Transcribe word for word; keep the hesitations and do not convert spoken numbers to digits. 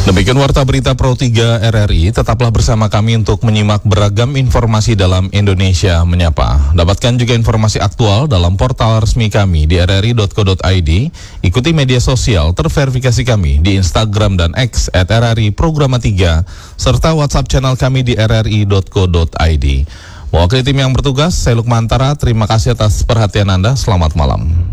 Demikian Warta Berita Pro tiga R R I, tetaplah bersama kami untuk menyimak beragam informasi dalam Indonesia Menyapa. Dapatkan juga informasi aktual dalam portal resmi kami di r r i dot co dot i d, ikuti media sosial terverifikasi kami di Instagram dan X at R R I Programa tiga, serta WhatsApp channel kami di r r i dot co dot i d. Mewakili tim yang bertugas, saya Lukman Antara, terima kasih atas perhatian Anda, selamat malam.